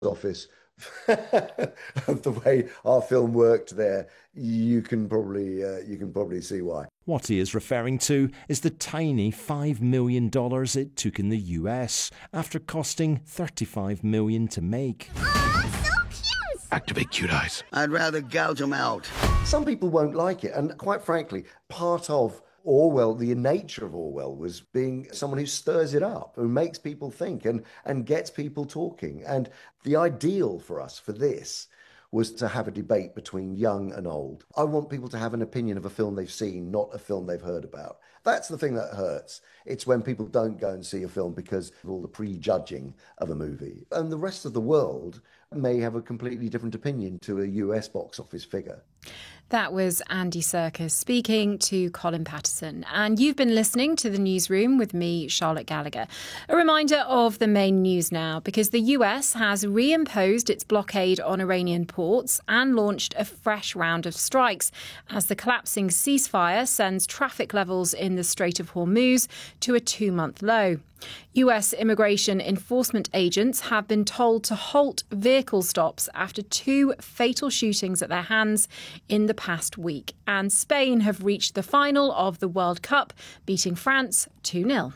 office of the way our film worked there, you can probably see why. What he is referring to is the tiny $5 million it took in the US after costing $35 million to make. Oh, so cute! Activate cute eyes. I'd rather gouge them out. Some people won't like it, and quite frankly, part of Orwell, the nature of Orwell, was being someone who stirs it up, who makes people think and gets people talking. And the ideal for us for this was to have a debate between young and old. I want people to have an opinion of a film they've seen, not a film they've heard about. That's the thing that hurts. It's when people don't go and see a film because of all the prejudging of a movie. And the rest of the world may have a completely different opinion to a US box office figure. That was Andy Serkis speaking to Colin Patterson. And you've been listening to The Newsroom with me, Charlotte Gallagher. A reminder of the main news now, because the US has reimposed its blockade on Iranian ports and launched a fresh round of strikes as the collapsing ceasefire sends traffic levels in the Strait of Hormuz to a 2-month low. US immigration enforcement agents have been told to halt vehicle stops after 2 fatal shootings at their hands in the past week. And Spain have reached the final of the World Cup, beating France 2-0.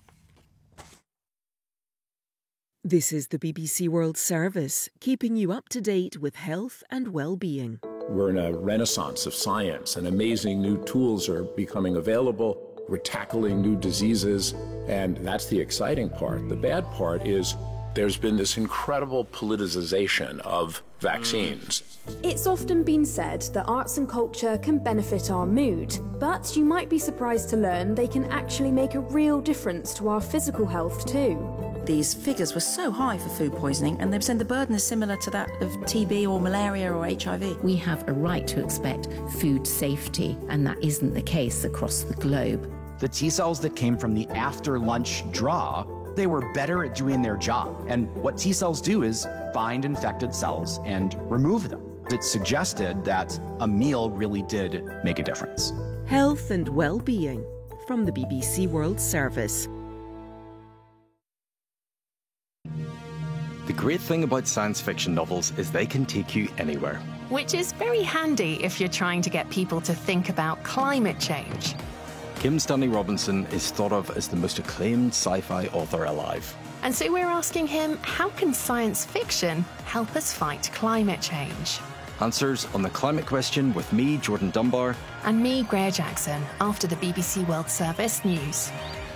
This is the BBC World Service, keeping you up to date with health and well-being. We're in a renaissance of science, and amazing new tools are becoming available. We're tackling new diseases, and that's the exciting part. The bad part is there's been this incredible politicization of vaccines. It's often been said that arts and culture can benefit our mood, but you might be surprised to learn they can actually make a real difference to our physical health too. These figures were so high for food poisoning, and they've said the burden is similar to that of TB or malaria or HIV. We have a right to expect food safety, and that isn't the case across the globe. The T cells that came from the after-lunch draw, they were better at doing their job. And what T cells do is find infected cells and remove them. It suggested that a meal really did make a difference. Health and well-being from the BBC World Service. The great thing about science fiction novels is they can take you anywhere. Which is very handy if you're trying to get people to think about climate change. Kim Stanley Robinson is thought of as the most acclaimed sci-fi author alive. And so we're asking him, how can science fiction help us fight climate change? Answers on the climate question with me, Jordan Dunbar. And me, Greer Jackson, after the BBC World Service news.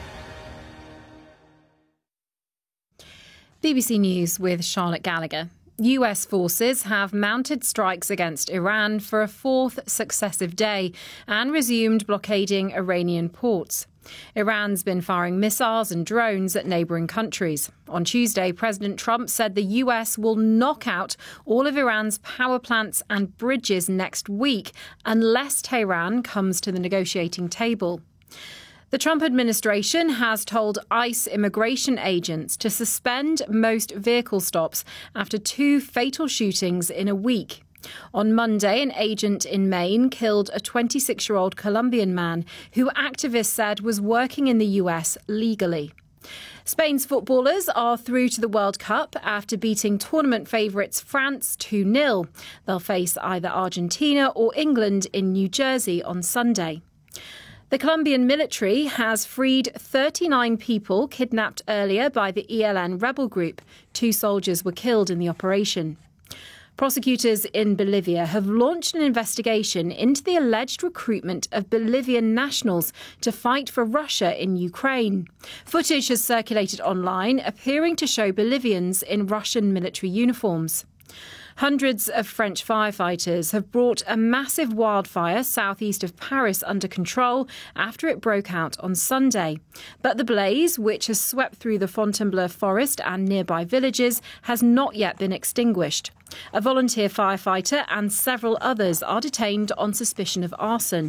BBC News with Charlotte Gallagher. US forces have mounted strikes against Iran for a 4th successive day and resumed blockading Iranian ports. Iran's been firing missiles and drones at neighbouring countries. On Tuesday, President Trump said the US will knock out all of Iran's power plants and bridges next week unless Tehran comes to the negotiating table. The Trump administration has told ICE immigration agents to suspend most vehicle stops after 2 fatal shootings in a week. On Monday, an agent in Maine killed a 26-year-old Colombian man who activists said was working in the US legally. Spain's footballers are through to the World Cup after beating tournament favourites France 2-0. They'll face either Argentina or England in New Jersey on Sunday. The Colombian military has freed 39 people kidnapped earlier by the ELN rebel group. 2 soldiers were killed in the operation. Prosecutors in Bolivia have launched an investigation into the alleged recruitment of Bolivian nationals to fight for Russia in Ukraine. Footage has circulated online appearing to show Bolivians in Russian military uniforms. Hundreds of French firefighters have brought a massive wildfire southeast of Paris under control after it broke out on Sunday. But the blaze, which has swept through the Fontainebleau forest and nearby villages, has not yet been extinguished. A volunteer firefighter and several others are detained on suspicion of arson.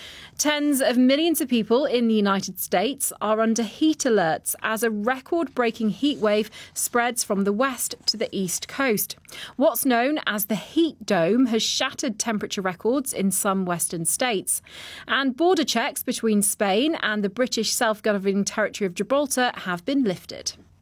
Tens of millions of people in the United States are under heat alerts as a record-breaking heat wave spreads from the west to the east coast. What's known as the heat dome has shattered temperature records in some western states. And border checks between Spain and the British self-governing territory of Gibraltar have been lifted.